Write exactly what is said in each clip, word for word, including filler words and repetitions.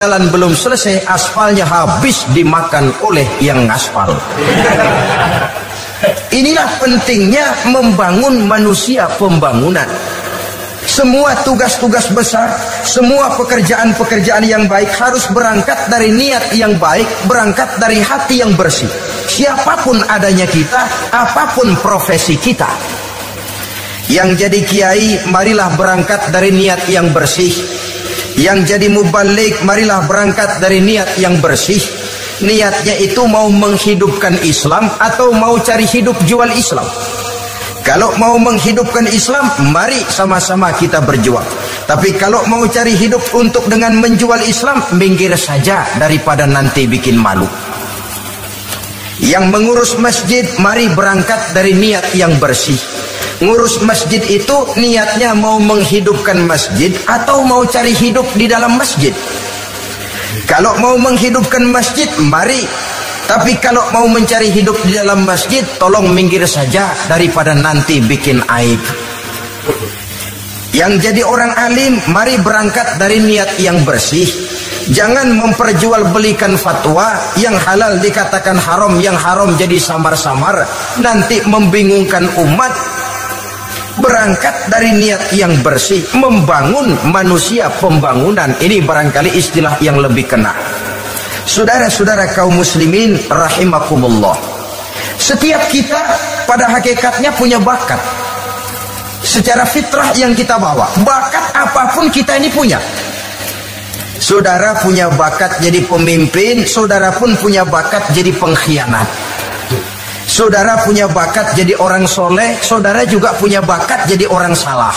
jalan belum selesai, aspalnya habis dimakan oleh yang ngaspal. Inilah pentingnya membangun manusia pembangunan. Semua tugas-tugas besar, semua pekerjaan-pekerjaan yang baik harus berangkat dari niat yang baik, berangkat dari hati yang bersih. Siapapun adanya kita, apapun profesi kita. Yang jadi kiai, marilah berangkat dari niat yang bersih. Yang jadi mubalik, marilah berangkat dari niat yang bersih. Niatnya itu mau menghidupkan Islam atau mau cari hidup jual Islam. Kalau mau menghidupkan Islam, mari sama-sama kita berjuang. Tapi kalau mau cari hidup untuk dengan menjual Islam, minggir saja daripada nanti bikin malu. Yang mengurus masjid, mari berangkat dari niat yang bersih. Ngurus masjid itu niatnya mau menghidupkan masjid atau mau cari hidup di dalam masjid. Kalau mau menghidupkan masjid, mari. Tapi kalau mau mencari hidup di dalam masjid, tolong minggir saja daripada nanti bikin aib. Yang jadi orang alim, mari berangkat dari niat yang bersih. Jangan memperjualbelikan fatwa yang halal dikatakan haram, yang haram jadi samar-samar, nanti membingungkan umat. Berangkat dari niat yang bersih, membangun manusia pembangunan. Ini barangkali istilah yang lebih kena. Saudara-saudara kaum muslimin rahimakumullah, setiap kita pada hakikatnya punya bakat. Secara fitrah yang kita bawa, bakat apapun kita ini punya. Saudara punya bakat jadi pemimpin, saudara pun punya bakat jadi pengkhianat. Saudara punya bakat jadi orang soleh, saudara juga punya bakat jadi orang salah.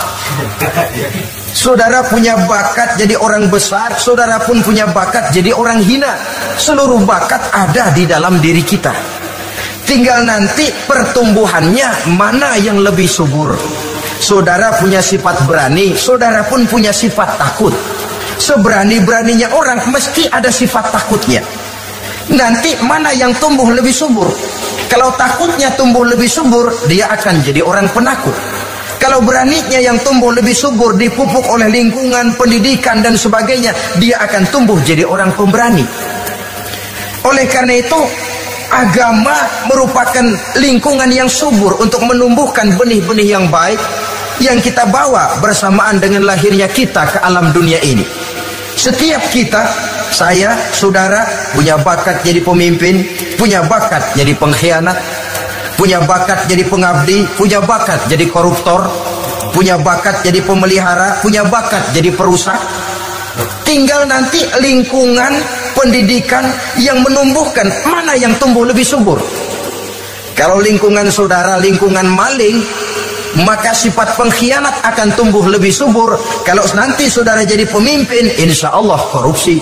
Saudara punya bakat jadi orang besar, saudara pun punya bakat jadi orang hina. Seluruh bakat ada di dalam diri kita. Tinggal nanti pertumbuhannya mana yang lebih subur. Saudara punya sifat berani, saudara pun punya sifat takut. Seberani-beraninya orang mesti ada sifat takutnya. Nanti mana yang tumbuh lebih subur? Kalau takutnya tumbuh lebih subur, dia akan jadi orang penakut. Kalau beraninya yang tumbuh lebih subur, dipupuk oleh lingkungan, pendidikan dan sebagainya, dia akan tumbuh jadi orang pemberani. Oleh karena itu, agama merupakan lingkungan yang subur untuk menumbuhkan benih-benih yang baik yang kita bawa bersamaan dengan lahirnya kita ke alam dunia ini. Setiap kita, saya, saudara, punya bakat jadi pemimpin, punya bakat jadi pengkhianat, punya bakat jadi pengabdi, punya bakat jadi koruptor, punya bakat jadi pemelihara, punya bakat jadi perusak. Tinggal nanti lingkungan pendidikan yang menumbuhkan mana yang tumbuh lebih subur. Kalau lingkungan saudara lingkungan maling, maka sifat pengkhianat akan tumbuh lebih subur. Kalau nanti saudara jadi pemimpin, insya Allah korupsi.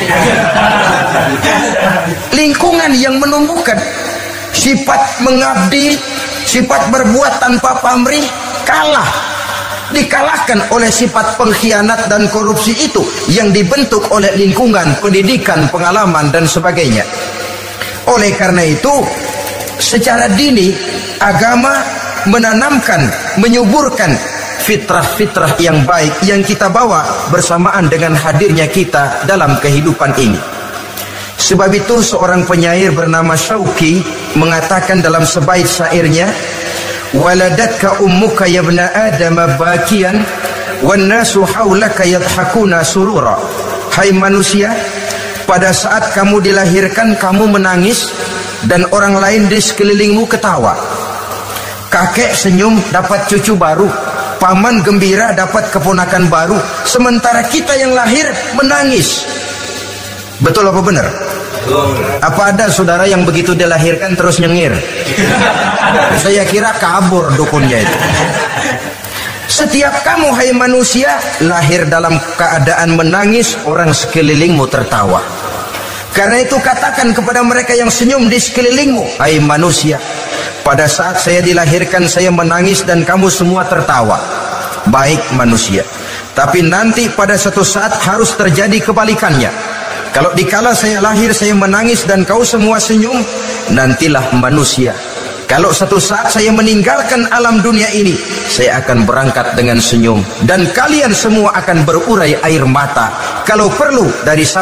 Lingkungan yang menumbuhkan sifat mengabdi, sifat berbuat tanpa pamrih, kalah. Dikalahkan oleh sifat pengkhianat dan korupsi itu yang dibentuk oleh lingkungan, pendidikan, pengalaman dan sebagainya. Oleh karena itu, secara dini, agama menanamkan, menyuburkan fitrah-fitrah yang baik yang kita bawa bersamaan dengan hadirnya kita dalam kehidupan ini. Sebab itu seorang penyair bernama Syauqi mengatakan dalam sebaik syairnya, waladatka ummuka ya ibna adam bakian wan nasu haulaka yadhakuna surura. Hai manusia, pada saat kamu dilahirkan kamu menangis dan orang lain di sekelilingmu ketawa. Kakek senyum dapat cucu baru, paman gembira dapat keponakan baru, sementara kita yang lahir menangis. Betul apa benar? Apa ada saudara yang begitu dilahirkan terus nyengir? Saya kira kabur dukunnya itu. Setiap kamu hai manusia lahir dalam keadaan menangis, orang sekelilingmu tertawa. Karena itu katakan kepada mereka yang senyum di sekelilingmu, hai manusia, pada saat saya dilahirkan saya menangis dan kamu semua tertawa. Baik manusia, tapi nanti pada suatu saat harus terjadi kebalikannya. Kalau dikala saya lahir saya menangis dan kau semua senyum, nantilah manusia, Kalau satu saat saya meninggalkan alam dunia ini, saya akan berangkat dengan senyum, dan kalian semua akan berurai air mata. Kalau perlu dari